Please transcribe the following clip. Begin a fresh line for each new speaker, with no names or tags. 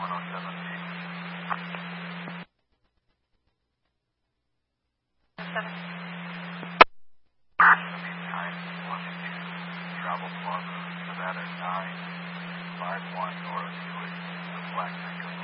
Travel Plaza, Nevada 951 North Dewey, the Black Creek